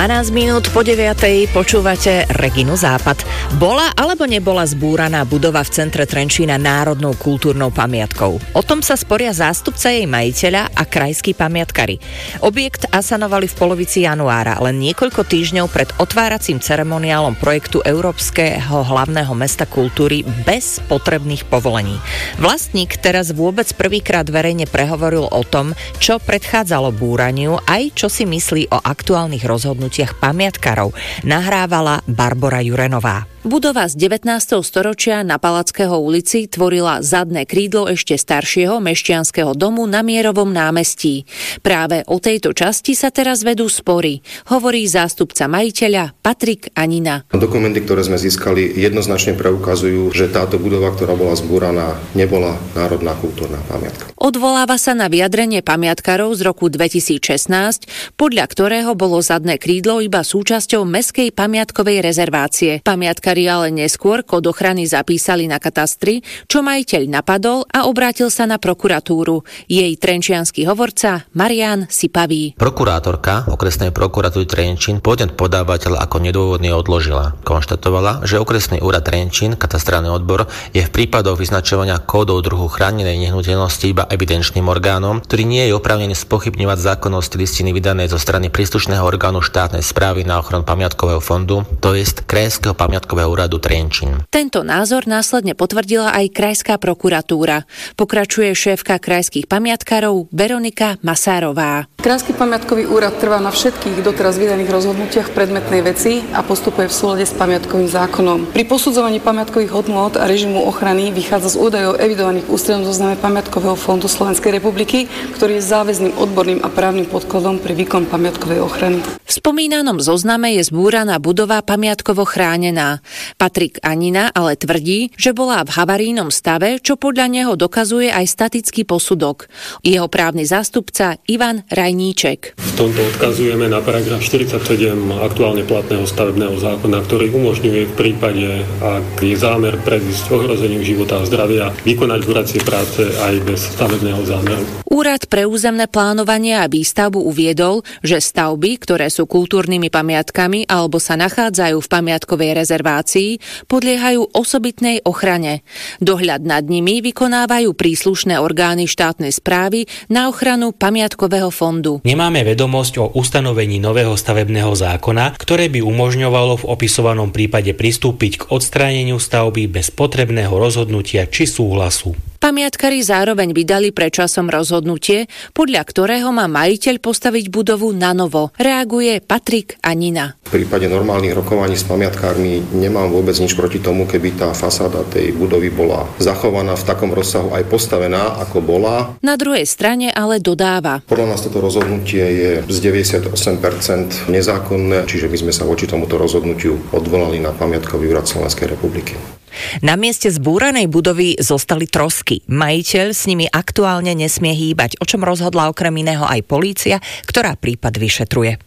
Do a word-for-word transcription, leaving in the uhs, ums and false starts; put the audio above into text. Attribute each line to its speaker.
Speaker 1: dvanásť minút po deviatej počúvate Reginu Západ. Bola alebo nebola zbúraná budova v centre Trenčína národnou kultúrnou pamiatkou? O tom sa sporia zástupca jej majiteľa a krajskí pamiatkári. Objekt asanovali v polovici januára, len niekoľko týždňov pred otváracím ceremoniálom projektu Európskeho hlavného mesta kultúry bez potrebných povolení. Vlastník teraz vôbec prvýkrát verejne prehovoril o tom, čo predchádzalo búraniu, aj čo si myslí o aktuálnych rozhodnutiach pamiatkárov. Nahrávala Barbora Jurenová.
Speaker 2: Budova z devätnásteho storočia na Palackého ulici tvorila zadné krídlo ešte staršieho mešťanského domu na Mierovom námestí. Práve o tejto časti sa teraz vedú spory, hovorí zástupca majiteľa Patrik Anina.
Speaker 3: Dokumenty, ktoré sme získali, jednoznačne preukazujú, že táto budova, ktorá bola zbúraná, nebola národná kultúrna pamiatka.
Speaker 2: Odvoláva sa na vyjadrenie pamiatkárov z roku dvetisícšestnásť, podľa ktorého bolo zadné krídlo iba súčasťou mestskej pamiatkovej rezervácie. Pamiatkári ale neskôr kód ochrany zapísali na katastri, čo majiteľ napadol a obrátil sa na prokuratúru. Jej trenčiansky hovorca Marián Sipavý.
Speaker 4: Prokurátorka okresnej prokuratúry Trenčín podnet podávateľa ako nedôvodne odložila. Konštatovala, že okresný úrad Trenčín, katastrálny odbor, je v prípadoch vyznačovania kódov druhu chránenej nehnuteľnosti iba evidenčným orgánom, ktorý nie je oprávnený spochybňovať zákonnosť listiny vydanej zo strany príslušného orgánu štátnej správy na ochranu pamiatkového fondu, to jest Krajského pamiatkového úradu Trenčín.
Speaker 2: Tento názor následne potvrdila aj krajská prokuratúra. Pokračuje šéfka krajských pamiatkárov Veronika Masárová.
Speaker 5: Krajský pamiatkový úrad trvá na všetkých doteraz vydaných rozhodnutiach predmetnej veci a postupuje v súlade s pamiatkovým zákonom. Pri posudzovaní pamiatkových hodnôt a režimu ochrany vychádza z údajov evidovaných v ústrednom zozname Pamiatkového fondu Slovenskej republiky, ktorý je záväzným odborným a právnym podkladom pri výkon pamiatkovej ochrany.
Speaker 2: V spomínanom zozname je zbúraná budova pamiatkovo chránená. Patrik Anina ale tvrdí, že bola v havarijnom stave, čo podľa neho dokazuje aj statický posudok. Jeho právny zástupca Ivan Rajníček.
Speaker 6: V tomto odkazujeme na paragraf štyridsaťsedem aktuálne platného stavebného zákona, ktorý umožňuje v prípade, ak je zámer predísť ohrozeniu života a zdravia, vykonať buracie práce aj bez stavebného zámeru.
Speaker 2: Úrad pre územné plánovanie a výstavbu uviedol, že stavby, ktoré sú kultúrnymi pamiatkami alebo sa nachádzajú v pamiatkovej rezervácii, podliehajú osobitnej ochrane. Dohľad nad nimi vykonávajú príslušné orgány štátnej správy na ochranu pamiatkového fondu.
Speaker 7: Nemáme vedomosť o ustanovení nového stavebného zákona, ktoré by umožňovalo v opisovanom prípade pristúpiť k odstráneniu stavby bez potrebného rozhodnutia či súhlasu.
Speaker 2: Pamiatkári zároveň vydali predčasom rozhodnutie, podľa ktorého má majiteľ postaviť budovu na novo. Reaguje Patrik Anina.
Speaker 3: V prípade normálnych rokovaní s pamiatkármi nemám vôbec nič proti tomu, keby tá fasáda tej budovy bola zachovaná v takom rozsahu aj postavená, ako bola.
Speaker 2: Na druhej strane ale dodáva.
Speaker 3: Podľa nás toto rozhodnutie je z deväťdesiatosem percent nezákonné, čiže by sme sa voči tomuto rozhodnutiu odvolali na Pamiatkový úrad Slovenskej republiky.
Speaker 1: Na mieste zbúranej budovy zostali trosky. Majiteľ s nimi aktuálne nesmie hýbať, o čom rozhodla okrem iného aj polícia, ktorá prípad vyšetruje.